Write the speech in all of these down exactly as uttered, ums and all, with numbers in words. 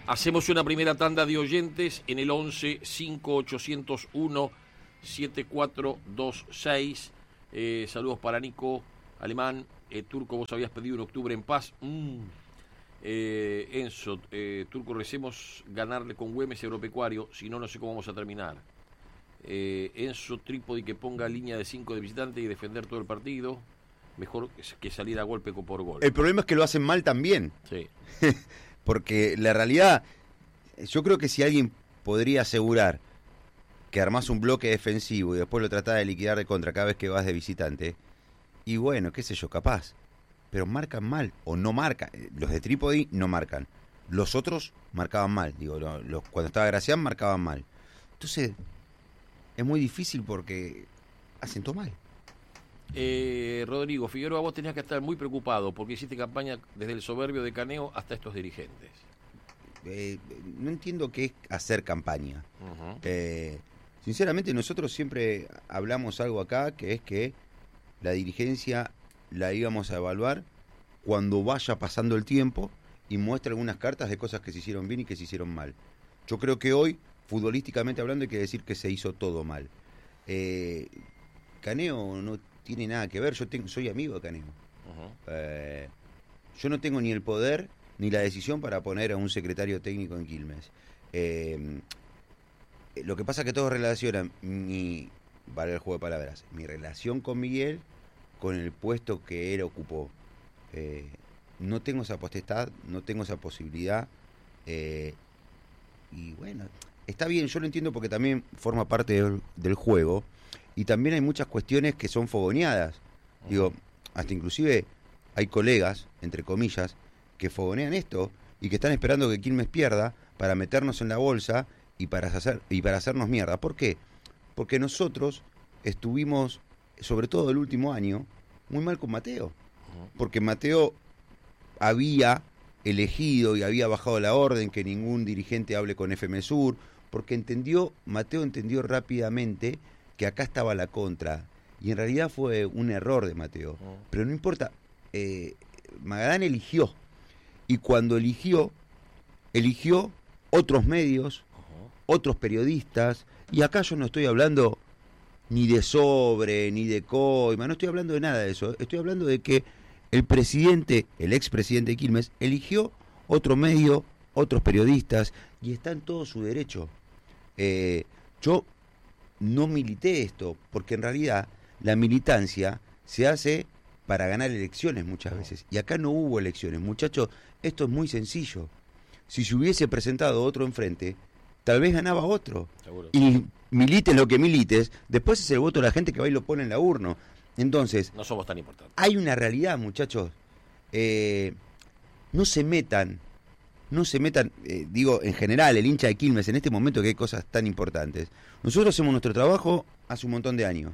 Hacemos una primera tanda de oyentes en el once cinco ochocientos uno siete cuatro dos seis. Eh, saludos para Nico, Alemán, eh, Turco, vos habías pedido un octubre en paz. Mm. Eh, Enzo, eh, Turco, recemos ganarle con Güemes Agropecuario, si no, no sé cómo vamos a terminar. Eh, Enzo, Trípodi que ponga línea de cinco de visitante y defender todo el partido. Mejor que salir a golpe por gol. El problema es que lo hacen mal también. Sí. Porque la realidad, yo creo que si alguien podría asegurar que armás un bloque defensivo y después lo tratás de liquidar de contra cada vez que vas de visitante, y bueno, qué sé yo, capaz. Pero marcan mal, o no marcan. Los de Trípodi no marcan. Los otros marcaban mal. Digo, los, los, cuando estaba Gracián marcaban mal. Entonces, es muy difícil porque hacen todo mal. Eh, Rodrigo, Figueroa, vos tenías que estar muy preocupado porque hiciste campaña desde el soberbio de Caneo hasta estos dirigentes. Eh, no entiendo qué es hacer campaña. Uh-huh. Eh, sinceramente, nosotros siempre hablamos algo acá, que es que la dirigencia la íbamos a evaluar cuando vaya pasando el tiempo y muestre algunas cartas de cosas que se hicieron bien y que se hicieron mal. Yo creo que hoy, futbolísticamente hablando, hay que decir que se hizo todo mal. Eh, Caneo no tiene nada que ver, yo tengo, soy amigo de Caneo. Uh-huh. Eh, yo no tengo ni el poder ni la decisión para poner a un secretario técnico en Quilmes. Eh, lo que pasa es que todos relacionan mi, vale el juego de palabras, mi relación con Miguel con el puesto que él ocupó. Eh, no tengo esa potestad, no tengo esa posibilidad. Eh, y bueno, está bien, yo lo entiendo porque también forma parte del, del juego. Y también hay muchas cuestiones que son fogoneadas. Digo, hasta inclusive hay colegas, entre comillas, que fogonean esto y que están esperando que Quilmes pierda para meternos en la bolsa y para hacer y para hacernos mierda. ¿Por qué? Porque nosotros estuvimos, sobre todo el último año, muy mal con Mateo. Porque Mateo había elegido y había bajado la orden que ningún dirigente hable con F M Sur, porque entendió, Mateo entendió rápidamente que acá estaba la contra, y en realidad fue un error de Mateo, uh-huh. Pero no importa, eh, Magadán eligió, y cuando eligió, eligió otros medios, uh-huh. Otros periodistas, y acá yo no estoy hablando ni de Sobre, ni de Coima, no estoy hablando de nada de eso, estoy hablando de que el presidente, el expresidente de Quilmes, eligió otro medio, otros periodistas, y está en todo su derecho. Eh, yo no milité esto, porque en realidad la militancia se hace para ganar elecciones muchas veces, y acá no hubo elecciones. Muchachos, esto es muy sencillo. Si se hubiese presentado otro enfrente, tal vez ganaba otro. Seguro. Y milites lo que milites, después es el voto de la gente que va y lo pone en la urna. Entonces, no somos tan importantes. Hay una realidad, muchachos. Eh, no se metan, no se metan, eh, digo, en general, el hincha de Quilmes, en este momento que hay cosas tan importantes. Nosotros hacemos nuestro trabajo hace un montón de años.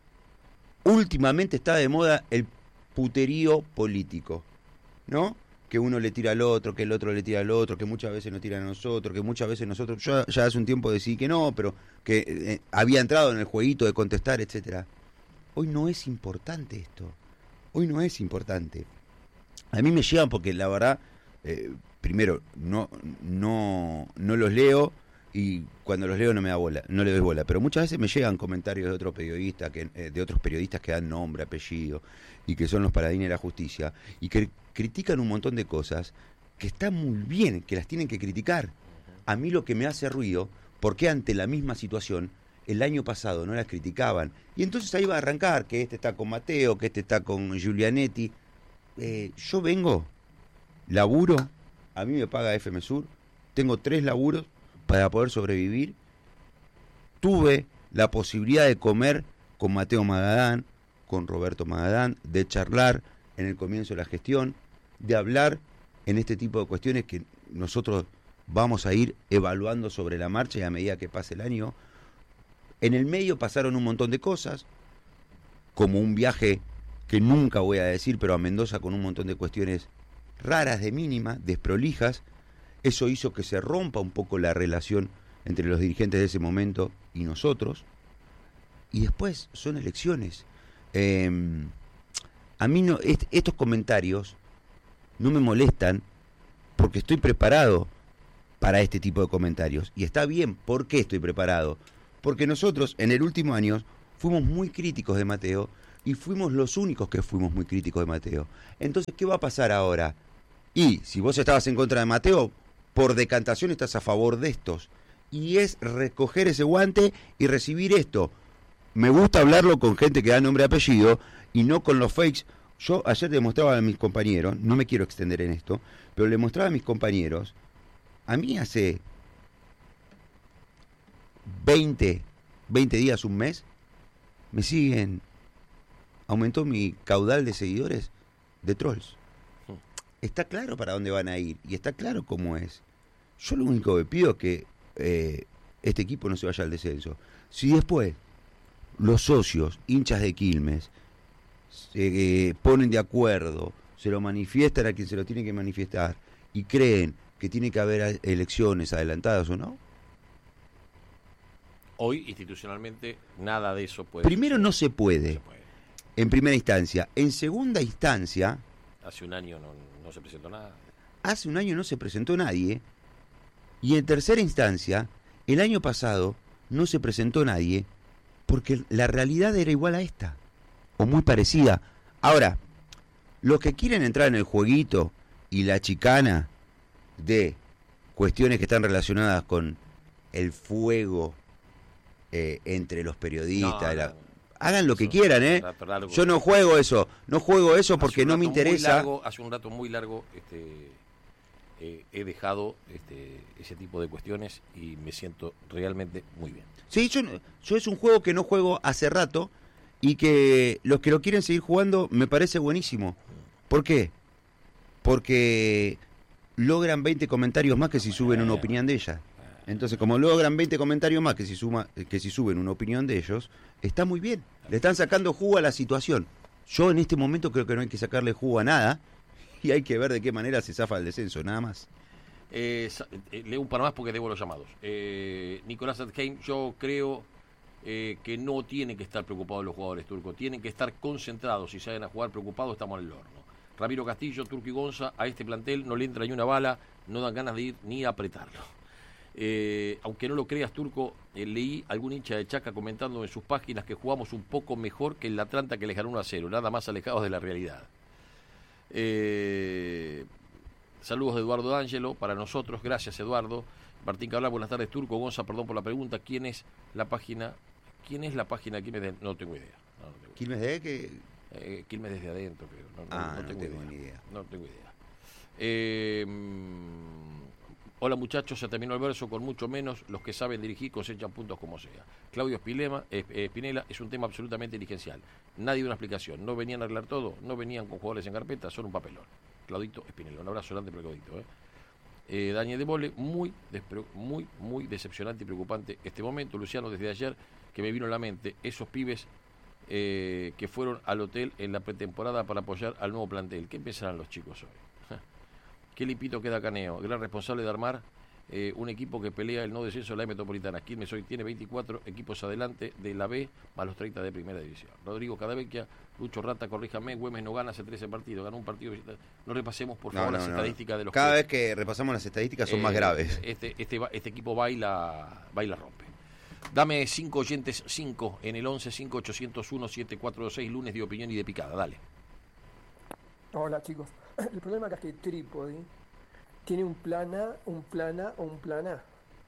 Últimamente está de moda el puterío político, ¿no? Que uno le tira al otro, que el otro le tira al otro, que muchas veces nos tiran a nosotros, que muchas veces nosotros, yo ya hace un tiempo decí que no, pero que eh, había entrado en el jueguito de contestar, etcétera. Hoy no es importante esto, hoy no es importante. A mí me llegan porque la verdad, eh, primero, no, no, no los leo, y cuando los leo no me da bola, no le doy bola, pero muchas veces me llegan comentarios de otros periodistas que eh, de otros periodistas que dan nombre, apellido, y que son los paladines de la justicia, y que critican un montón de cosas que están muy bien, que las tienen que criticar. A mí lo que me hace ruido, porque ante la misma situación el año pasado no las criticaban, y entonces ahí va a arrancar que este está con Mateo, que este está con Giulianetti. Eh, yo vengo, laburo, a mí me paga F M Sur, tengo tres laburos para poder sobrevivir. Tuve la posibilidad de comer con Mateo Magadán, con Roberto Magadán, de charlar en el comienzo de la gestión, de hablar en este tipo de cuestiones que nosotros vamos a ir evaluando sobre la marcha y a medida que pase el año. En el medio pasaron un montón de cosas, como un viaje que nunca voy a decir, pero a Mendoza con un montón de cuestiones raras de mínima, desprolijas. Eso hizo que se rompa un poco la relación entre los dirigentes de ese momento y nosotros. Y después son elecciones. Eh, a mí no, est- estos comentarios no me molestan porque estoy preparado para este tipo de comentarios. Y está bien, ¿por qué estoy preparado? Porque nosotros en el último año fuimos muy críticos de Mateo y fuimos los únicos que fuimos muy críticos de Mateo. Entonces, ¿qué va a pasar ahora? Y si vos estabas en contra de Mateo, por decantación estás a favor de estos. Y es recoger ese guante y recibir esto. Me gusta hablarlo con gente que da nombre y apellido y no con los fakes. Yo ayer le mostraba a mis compañeros, no me quiero extender en esto, pero le mostraba a mis compañeros, a mí hace veinte, veinte días, un mes, me siguen, aumentó mi caudal de seguidores de trolls. Está claro para dónde van a ir y está claro cómo es. Yo lo único que pido es que eh, este equipo no se vaya al descenso. Si después los socios, hinchas de Quilmes, se eh, ponen de acuerdo, se lo manifiestan a quien se lo tiene que manifestar y creen que tiene que haber elecciones adelantadas o no. Hoy, institucionalmente, nada de eso puede... Primero no se puede, no se puede. En primera instancia. En segunda instancia... Hace un año no, no se presentó nada. Hace un año no se presentó nadie. Y en tercera instancia, el año pasado no se presentó nadie porque la realidad era igual a esta, o muy parecida. Ahora, los que quieren entrar en el jueguito y la chicana de cuestiones que están relacionadas con el fuego eh, entre los periodistas, No, la, no, hagan lo que eso, quieran, ¿eh? Yo no juego eso, no juego eso porque no me interesa. Largo, hace un rato muy largo este, eh, he dejado este, ese tipo de cuestiones y me siento realmente muy bien. Sí, yo, yo es un juego que no juego hace rato y que los que lo quieren seguir jugando me parece buenísimo. ¿Por qué? Porque logran veinte comentarios más que si suben una opinión de ella. Entonces, como logran veinte comentarios más que si, suma, que si suben una opinión de ellos, está muy bien. Le están sacando jugo a la situación. Yo en este momento creo que no hay que sacarle jugo a nada y hay que ver de qué manera se zafa el descenso, nada más. Eh, eh, leo un par más porque debo los llamados. Eh, Nicolás Adheim, yo creo eh, que no tienen que estar preocupados los jugadores turcos, tienen que estar concentrados. Si salen a jugar preocupados, estamos en el horno. Ramiro Castillo, Turco y Gonza, a este plantel no le entra ni una bala, no dan ganas de ir ni a apretarlo. Eh, aunque no lo creas, Turco, eh, leí algún hincha de Chaca comentando en sus páginas que jugamos un poco mejor que el Atlanta, que les ganó uno a cero, nada más alejados de la realidad. Eh, saludos de Eduardo D'Angelo para nosotros, gracias Eduardo. Martín Cabral, buenas tardes. Turco, Gonza, perdón por la pregunta, ¿quién es la página? ¿Quién es la página Quilmes de... No tengo idea. No, no tengo ¿Quilmes de qué? Eh, Quilmes desde adentro, creo. No, no, ah, no, no tengo, tengo idea. ni idea. No tengo idea. Eh, hola muchachos, se terminó el verso con mucho menos. Los que saben dirigir cosechan puntos como sea. Claudio Espilema, eh, Espinela, es un tema absolutamente dirigencial. Nadie da una explicación. No venían a arreglar todo, no venían con jugadores en carpeta, son un papelón. Claudito Espinela, un abrazo grande para Claudito. ¿eh? Eh, Daniel de Mole, muy, muy, muy decepcionante y preocupante este momento. Luciano, desde ayer que me vino a la mente, esos pibes eh, que fueron al hotel en la pretemporada para apoyar al nuevo plantel. ¿Qué pensarán los chicos hoy? Qué limpito queda Caneo, gran responsable de armar eh, un equipo que pelea el no descenso de la Metropolitana. Quilmes hoy tiene veinticuatro equipos adelante de la B, más los treinta de primera división. Rodrigo Cadavecchia, Lucho Rata, corríjame, Güemes no gana hace trece partidos, ganó un partido. No repasemos por favor no, no, las estadísticas no. de los Cada que, vez que repasamos las estadísticas son eh, más graves. Este, este, este equipo baila, baila rompe. Dame cinco oyentes, cinco en el once cinco ochocientos uno siete cuatro dos seis, lunes de opinión y de picada, dale. Hola chicos, el problema acá es que Trípodi tiene un plan A, un plan A o un plan A.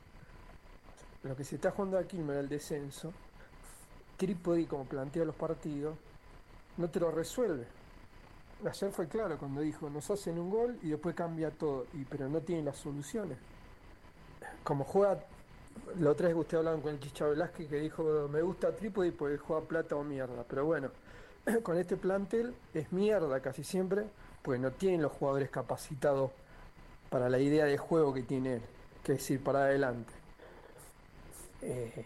Lo que se está jugando aquí en el descenso, Trípodi, como plantea los partidos, no te lo resuelve. Ayer fue claro cuando dijo, nos hacen un gol y después cambia todo, y pero no tiene las soluciones. Como juega, la otra vez que usted hablaba con el Chicha Velázquez que dijo, me gusta Trípodi porque juega plata o mierda, pero bueno, con este plantel es mierda casi siempre, pues no tienen los jugadores capacitados para la idea de juego que tiene él, que es decir, para adelante. Eh,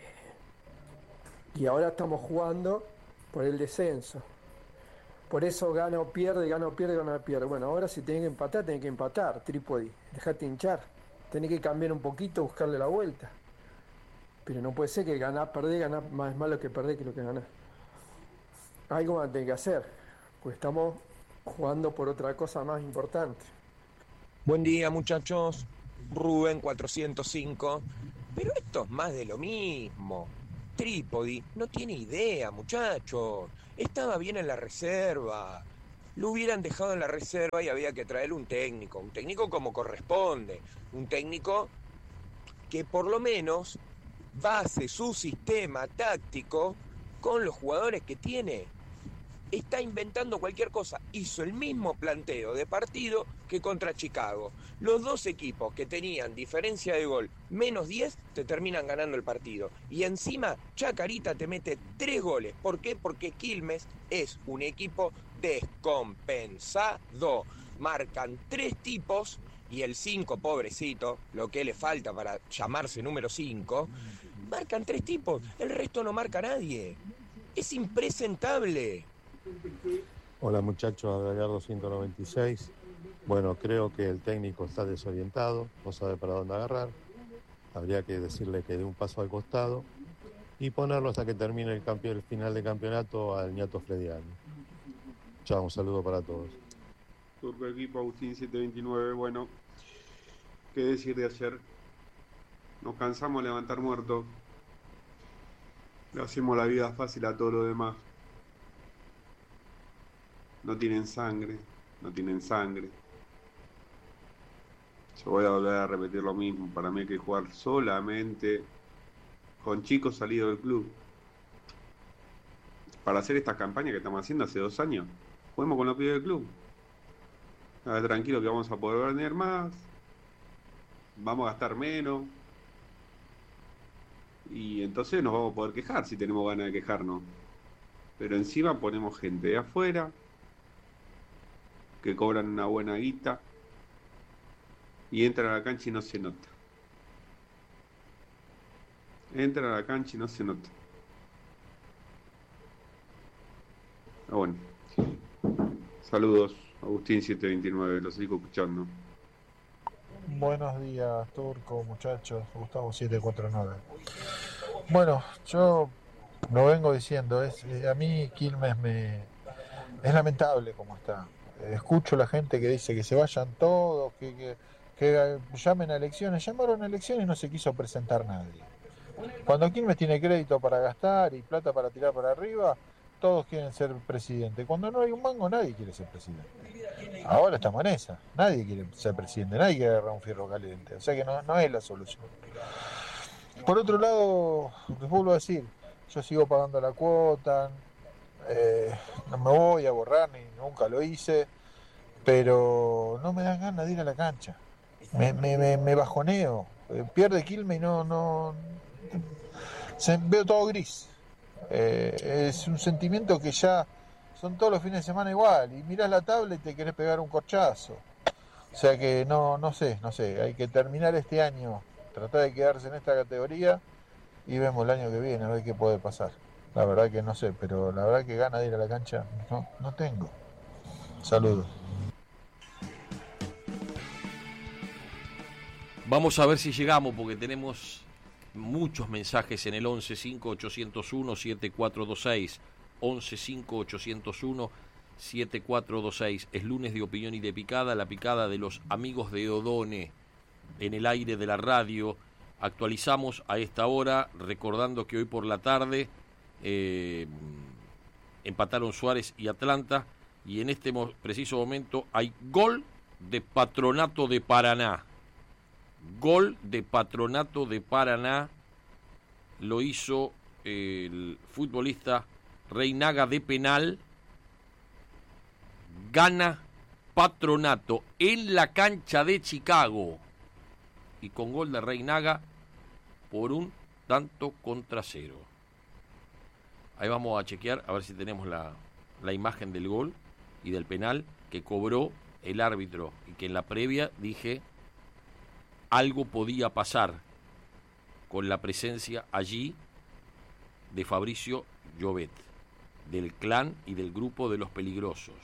y ahora estamos jugando por el descenso. Por eso gana o pierde, gana o pierde, gana o pierde. Bueno, ahora si tienen que empatar, tienen que empatar, Trípodi. Dejate hinchar. Tenés que cambiar un poquito, buscarle la vuelta. Pero no puede ser que ganar, perder, ganar más malo que perder que lo que ganar. Algo van a tener que hacer, pues estamos jugando por otra cosa más importante. Buen día muchachos, Rubén cuatrocientos cinco. Pero esto es más de lo mismo. Trípodi no tiene idea, muchachos. Estaba bien en la reserva. Lo hubieran dejado en la reserva y había que traer un técnico. Un técnico como corresponde. Un técnico que por lo menos base su sistema táctico con los jugadores que tiene. Está inventando cualquier cosa. Hizo el mismo planteo de partido que contra Chicago. Los dos equipos que tenían diferencia de gol menos diez te terminan ganando el partido. Y encima Chacarita te mete tres goles. ¿Por qué? Porque Quilmes es un equipo descompensado. Marcan tres tipos y el cinco, pobrecito, lo que le falta para llamarse número cinco, marcan tres tipos. El resto no marca nadie. Es impresentable. Hola muchachos, Gallardo ciento noventa y seis. Bueno, creo que el técnico está desorientado, no sabe para dónde agarrar. Habría que decirle que dé un paso al costado y ponerlo hasta que termine el, campe- el final de campeonato al ñato Frediani. Chao, un saludo para todos. Turco equipo Agustín setecientos veintinueve. Bueno, qué decir de ayer. Nos cansamos de levantar muertos. Le hacemos la vida fácil a todos los demás. No tienen sangre, no tienen sangre. Yo voy a volver a repetir lo mismo. Para mí hay que jugar solamente con chicos salidos del club. Para hacer esta campaña que estamos haciendo hace dos años, juguemos con los pibes del club. A ver, tranquilo que vamos a poder vender más, vamos a gastar menos, y entonces nos vamos a poder quejar si tenemos ganas de quejarnos. Pero encima ponemos gente de afuera que cobran una buena guita y entran a la cancha y no se nota. Entran a la cancha y no se nota. Ah, bueno. Saludos, Agustín setecientos veintinueve, lo sigo escuchando. Buenos días, Turco, muchachos. Gustavo setecientos cuarenta y nueve. Bueno, yo lo vengo diciendo, es eh, a mí Quilmes me es lamentable como está. Eh, escucho la gente que dice que se vayan todos, que, que, que llamen a elecciones. Llamaron a elecciones y no se quiso presentar nadie. Cuando Quilmes tiene crédito para gastar y plata para tirar para arriba, todos quieren ser presidente. Cuando no hay un mango, nadie quiere ser presidente. Ahora estamos en esa. Nadie quiere ser presidente, nadie quiere agarrar un fierro caliente. O sea que no, no es la solución. Por otro lado, les vuelvo a decir, yo sigo pagando la cuota, eh, no me voy a borrar, ni nunca lo hice, pero no me dan ganas de ir a la cancha. Me, me, me, me bajoneo. Eh, pierde Quilmes y no, no, se, veo todo gris. Eh, es un sentimiento que ya son todos los fines de semana igual, y mirás la tabla y te querés pegar un corchazo. O sea que no, no sé, no sé, hay que terminar este año, tratar de quedarse en esta categoría y vemos el año que viene a ver qué puede pasar. La verdad que no sé, pero la verdad que ganas de ir a la cancha no, no tengo. Saludos. Vamos a ver si llegamos, porque tenemos muchos mensajes en el once cinco ochocientos uno siete cuatro dos seis. once cinco ochocientos uno siete cuatro dos seis. Es lunes de opinión y de picada, la picada de los amigos de Odone en el aire de la radio. Actualizamos a esta hora, recordando que hoy por la tarde eh, empataron Suárez y Atlanta, y en este mo- preciso momento hay gol de Patronato de Paraná. Gol de Patronato de Paraná, lo hizo eh, el futbolista Reinaga de penal. Gana Patronato en la cancha de Chicago y con gol de Reinaga por un tanto contra cero. Ahí vamos a chequear a ver si tenemos la, la imagen del gol y del penal que cobró el árbitro, y que en la previa dije algo podía pasar con la presencia allí de Fabricio Llobet, del clan y del grupo de los peligrosos.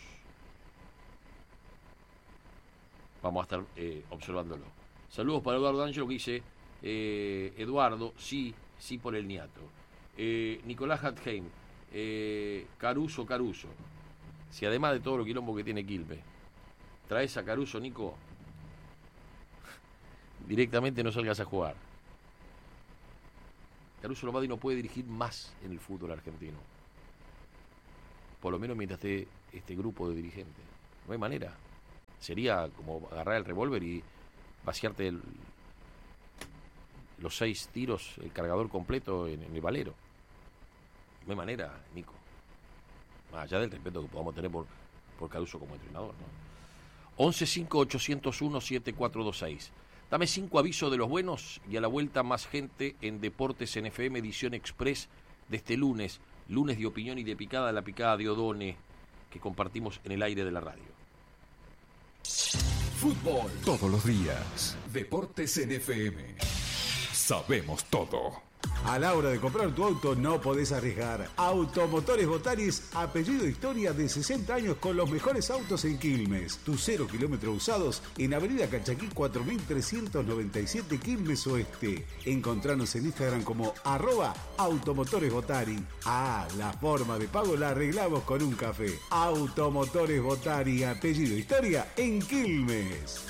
Vamos a estar eh, observándolo. Saludos para Eduardo Ángelo, que dice eh, Eduardo, sí, sí por el niato. Eh, Nicolás Hatheim, eh, Caruso, Caruso. Si además de todo lo quilombo que tiene Quilmes, traes a Caruso, Nico. directamente no salgas a jugar. Caruso Lombardi no puede dirigir más en el fútbol argentino. Por lo menos mientras esté este grupo de dirigentes. No hay manera. Sería como agarrar el revólver y vaciarte el, los seis tiros, el cargador completo en, en el valero. No hay manera, Nico. Más allá del respeto que podamos tener por, por Caruso como entrenador, ¿no? once cinco ochocientos uno siete cuatro dos seis. Dame cinco avisos de los buenos y a la vuelta más gente en Deportes en F M edición Express de este lunes. Lunes de opinión y de picada, la picada de Odone que compartimos en el aire de la radio. Fútbol todos los días. Deportes en F M. Sabemos todo. A la hora de comprar tu auto no podés arriesgar. Automotores Botaris, apellido historia de sesenta años con los mejores autos en Quilmes. Tus cero kilómetros usados en Avenida Cachaquí cuatro mil trescientos noventa y siete Quilmes Oeste. Encontranos en Instagram como arroba Automotores Botari. Ah, la forma de pago la arreglamos con un café. Automotores Botari, apellido historia en Quilmes.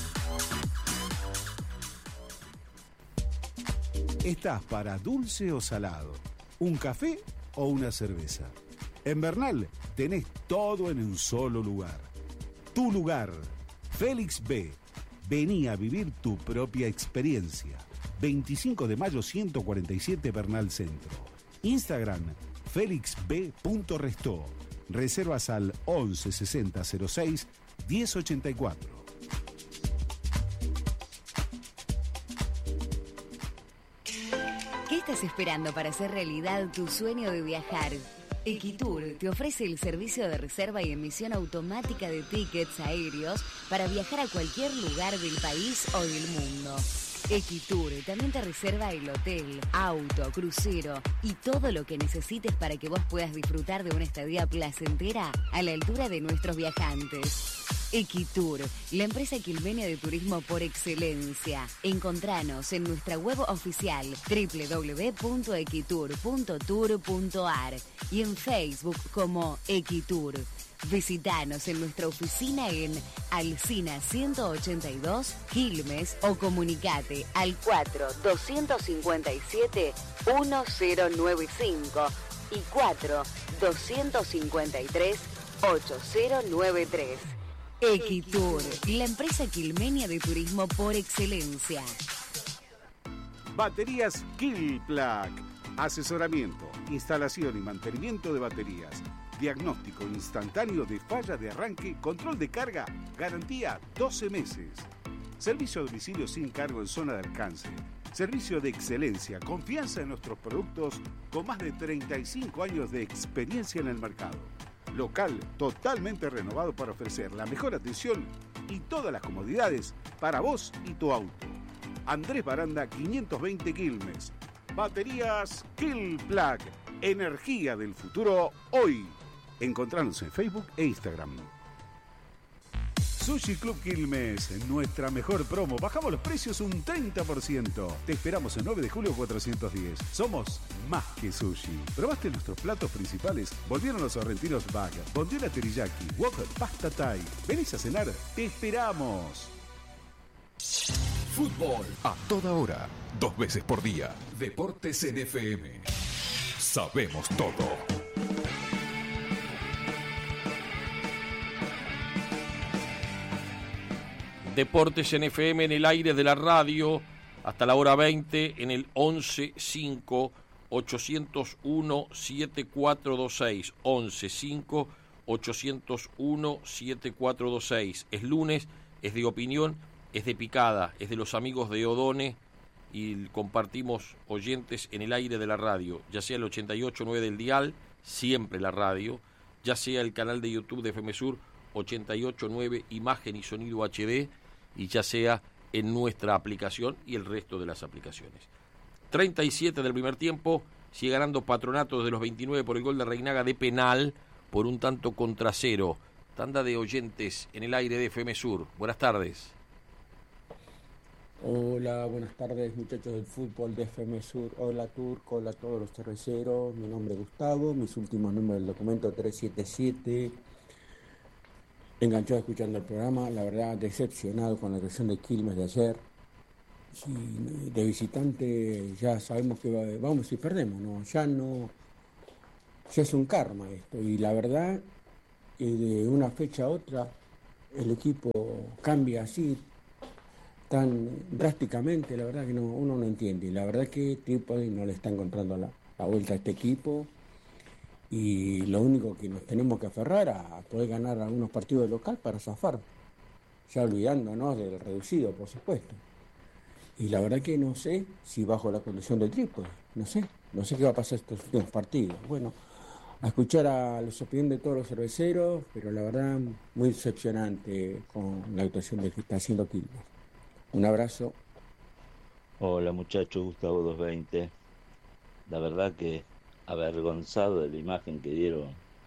¿Estás para dulce o salado? ¿Un café o una cerveza? En Bernal tenés todo en un solo lugar. Tu lugar, Félix B. Vení a vivir tu propia experiencia. veinticinco de mayo ciento cuarenta y siete Bernal Centro. Instagram, félix b punto restó. Reservas al once sesenta cero seis diez ochenta y cuatro. ¿Qué estás esperando para hacer realidad tu sueño de viajar? Equitur te ofrece el servicio de reserva y emisión automática de tickets aéreos para viajar a cualquier lugar del país o del mundo. Equitur también te reserva el hotel, auto, crucero y todo lo que necesites para que vos puedas disfrutar de una estadía placentera a la altura de nuestros viajantes. Equitur, la empresa quilmenia de turismo por excelencia. Encontranos en nuestra web oficial doble u doble u doble u punto equitur punto tour punto a r y en Facebook como Equitur. Visítanos en nuestra oficina en Alsina ciento ochenta y dos, Quilmes, o comunicate al cuatro doscientos cincuenta y siete uno cero nueve cinco y cuatro doscientos cincuenta y tres ocho cero nueve tres. Equitur, la empresa quilmenia de turismo por excelencia. Baterías Killplug. Asesoramiento, instalación y mantenimiento de baterías. Diagnóstico instantáneo de falla de arranque, control de carga, garantía doce meses. Servicio a domicilio sin cargo en zona de alcance. Servicio de excelencia, confianza en nuestros productos con más de treinta y cinco años de experiencia en el mercado. Local totalmente renovado para ofrecer la mejor atención y todas las comodidades para vos y tu auto. Andrés Baranda quinientos veinte Quilmes. Baterías Killplug. Energía del futuro hoy. Encontranos en Facebook e Instagram. Sushi Club Quilmes, nuestra mejor promo. Bajamos los precios un treinta por ciento. Te esperamos en nueve de julio cuatrocientos diez. Somos más que sushi. ¿Probaste nuestros platos principales? Volvieron los sorrentinos bag, bondiola teriyaki, wok, pasta thai. ¿Venís a cenar? ¡Te esperamos! Fútbol a toda hora, dos veces por día. Deportes en F M. Sabemos todo. Deportes en F M en el aire de la radio hasta la hora veinte en el once cinco ochocientos uno siete cuatro dos seis. once cinco ochocientos uno siete cuatro dos seis. Es lunes, es de opinión, es de picada, es de los amigos de Odone y compartimos oyentes en el aire de la radio, ya sea el ochenta y ocho punto nueve del dial, siempre la radio, ya sea el canal de YouTube de F M Sur ochenta y ocho punto nueve imagen y sonido H D, y ya sea en nuestra aplicación y el resto de las aplicaciones. treinta y siete del primer tiempo, sigue ganando Patronato de los veintinueve por el gol de Reinaga de penal por un tanto contra cero. Tanda de oyentes en el aire de F M Sur. Buenas tardes. Hola, buenas tardes muchachos del fútbol de F M Sur. Hola Turco, hola a todos los cerveceros. Mi nombre es Gustavo, mis últimos números del documento trescientos setenta y siete. Enganchado escuchando el programa, la verdad decepcionado con la agresión de Quilmes de ayer. si de visitante ya sabemos que va, vamos y perdemos, ¿no? Ya no, ya es un karma esto, y la verdad, eh, de una fecha a otra, el equipo cambia así, tan drásticamente, la verdad que no, uno no entiende, y la verdad que Trípodi no le está encontrando la, la vuelta a este equipo, y lo único que nos tenemos que aferrar a, a poder ganar algunos partidos de local para zafar, ya olvidándonos del reducido, por supuesto. Y la verdad que no sé si bajo la condición de Trípodi, no sé, no sé qué va a pasar estos últimos partidos. Bueno, a escuchar a los opiniones de todos los cerveceros, pero la verdad muy decepcionante con la actuación de que está haciendo Quilmes. Un abrazo. Hola muchachos, Gustavo doscientos veinte. La verdad que avergonzado de la imagen que dieron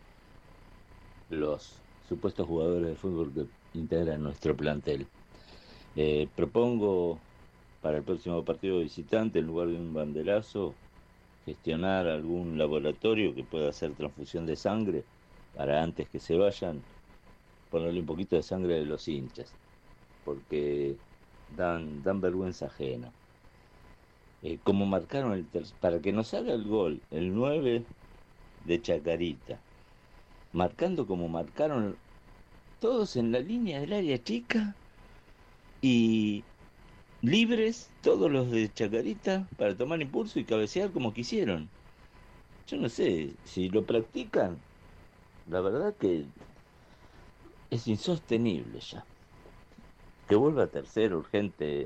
los supuestos jugadores de fútbol que integran nuestro plantel. Eh, propongo para el próximo partido visitante, en lugar de un banderazo, gestionar algún laboratorio que pueda hacer transfusión de sangre para antes que se vayan, ponerle un poquito de sangre de los hinchas, porque dan, dan vergüenza ajena. Eh, como marcaron el ter- para que nos haga el gol el nueve de Chacarita, marcando como marcaron todos en la línea del área chica y libres todos los de Chacarita para tomar impulso y cabecear como quisieron. Yo no sé, si lo practican, la verdad que es insostenible ya. Que vuelva tercero urgente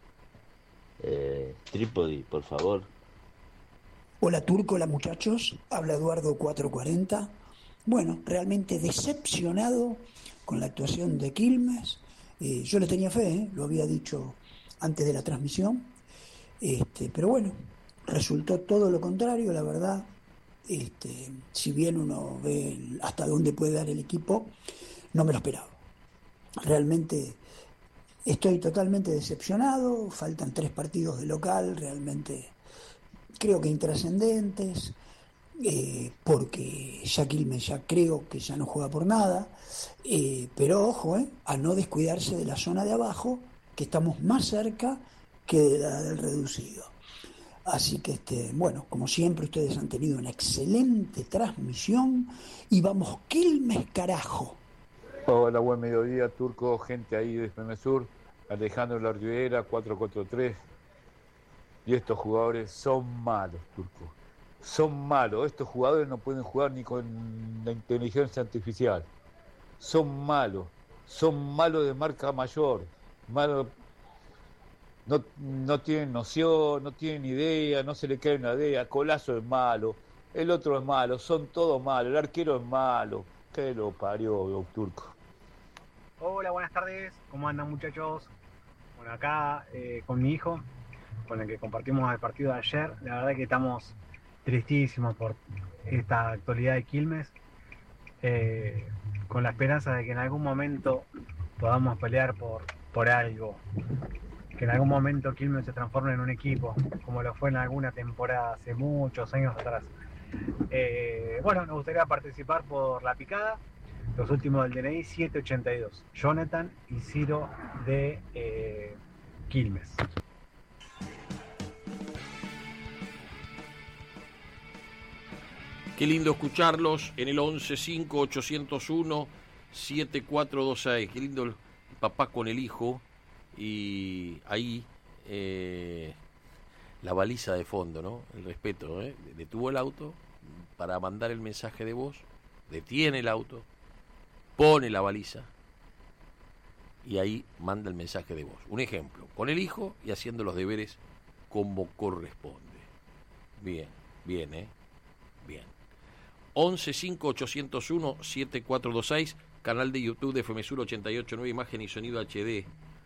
eh, Trípodi, por favor. Hola Turco, hola muchachos, habla Eduardo cuatrocientos cuarenta. Bueno, realmente decepcionado con la actuación de Quilmes. Eh, yo le tenía fe, ¿eh? Lo había dicho antes de la transmisión, este, pero bueno, resultó todo lo contrario, la verdad. Este, si bien uno ve hasta dónde puede dar el equipo, no me lo esperaba. Realmente estoy totalmente decepcionado, faltan tres partidos de local, realmente creo que intrascendentes, eh, porque ya Quilmes ya creo que ya no juega por nada, eh, pero ojo, eh, a no descuidarse de la zona de abajo, que estamos más cerca que de la del reducido. Así que, este, bueno, como siempre, ustedes han tenido una excelente transmisión y vamos, Quilmes, carajo. Hola, buen mediodía, Turco, gente ahí de F M Sur, Alejandro La Rivera, cuatro cuatro tres. Y estos jugadores son malos, Turco. Son malos. Estos jugadores no pueden jugar ni con la inteligencia artificial. Son malos. Son malos de marca mayor. Malo, no, no tienen noción, no tienen idea, no se le cae una idea. Colazo es malo, el otro es malo, son todos malos, el arquero es malo. Que lo parió, Turco. Hola, buenas tardes, ¿cómo andan muchachos? Bueno, acá eh, con mi hijo, con el que compartimos el partido de ayer, la verdad que estamos tristísimos por esta actualidad de Quilmes, eh, con la esperanza de que en algún momento podamos pelear por por algo, que en algún momento Quilmes se transforme en un equipo, como lo fue en alguna temporada hace muchos años atrás. Eh, bueno, nos gustaría participar por la picada, los últimos del D N I siete ochenta y dos, Jonathan y Ciro de eh, Quilmes. Qué lindo escucharlos en el once cinco ochocientos uno siete cuatro dos seis. Qué lindo el papá con el hijo y ahí eh, la baliza de fondo, ¿no? El respeto, ¿eh? Detuvo el auto para mandar el mensaje de voz, detiene el auto, pone la baliza y ahí manda el mensaje de voz. Un ejemplo, con el hijo y haciendo los deberes como corresponde. Bien, bien, ¿eh? Bien. once cinco ochocientos uno siete cuatro dos seis, canal de YouTube de F M Sur ochenta y ocho punto nueve, imagen y sonido H D.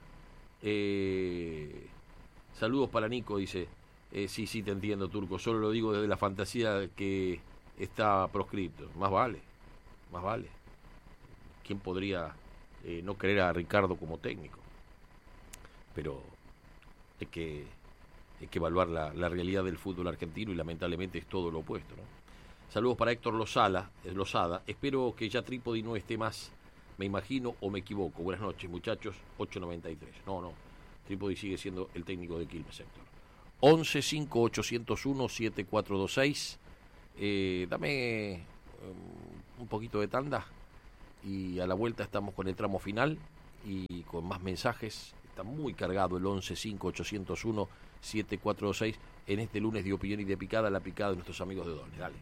Eh, saludos para Nico, dice. Eh, sí, sí, te entiendo, Turco. Solo lo digo desde la fantasía que está proscripto. Más vale, más vale. ¿Quién podría eh, no querer a Ricardo como técnico? Pero hay que, hay que evaluar la, la realidad del fútbol argentino y lamentablemente es todo lo opuesto, ¿no? Saludos para Héctor Lozada, Lozada. Espero que ya Trípodi no esté más, me imagino, o me equivoco. Buenas noches, muchachos. ocho noventa y tres. No, no. Trípodi sigue siendo el técnico de Quilmes, Héctor. once cinco ochocientos uno siete cuatro dos seis. Eh, dame um, un poquito de tanda y a la vuelta estamos con el tramo final y con más mensajes. Está muy cargado el once cinco ochocientos uno siete cuatro dos seis en este lunes de opinión y de picada, la picada de nuestros amigos de Donne. Dale.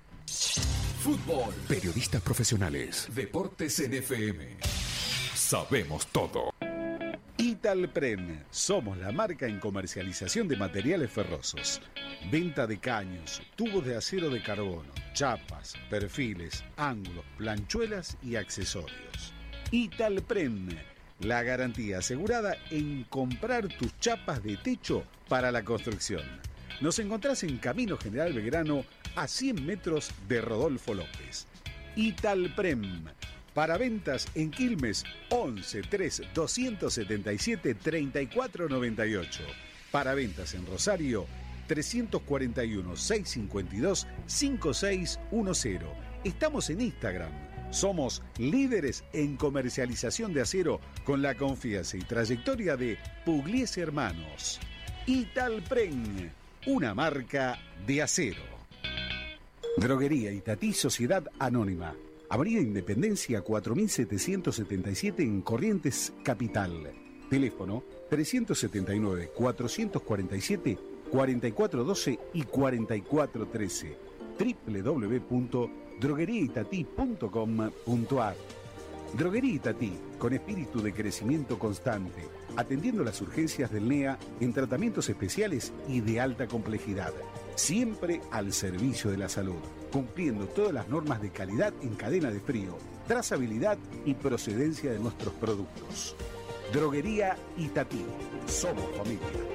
Fútbol. Periodistas profesionales. Deportes en F M. Sabemos todo. Italpren. Somos la marca en comercialización de materiales ferrosos. Venta de caños, tubos de acero de carbono, chapas, perfiles, ángulos, planchuelas y accesorios. Italpren. La garantía asegurada en comprar tus chapas de techo para la construcción. Nos encontrás en Camino General Belgrano, a cien metros de Rodolfo López. Italprem. Para ventas en Quilmes, once tres doscientos setenta y siete treinta y cuatro noventa y ocho. Para ventas en Rosario, trescientos cuarenta y uno seiscientos cincuenta y dos cincuenta y seis diez. Estamos en Instagram. Somos líderes en comercialización de acero con la confianza y trayectoria de Pugliese Hermanos. Italprem, una marca de acero. Droguería Itatí Sociedad Anónima. Avenida Independencia cuatro mil setecientos setenta y siete en Corrientes, Capital. Teléfono trescientos setenta y nueve cuatrocientos cuarenta y siete cuarenta y cuatro doce y cuarenta y cuatro trece. doble u doble u doble u punto droguería itatí punto com punto a r. Droguería Itatí, con espíritu de crecimiento constante, atendiendo las urgencias del N E A en tratamientos especiales y de alta complejidad. Siempre al servicio de la salud, cumpliendo todas las normas de calidad en cadena de frío, trazabilidad y procedencia de nuestros productos. Droguería Itatí. Somos familia.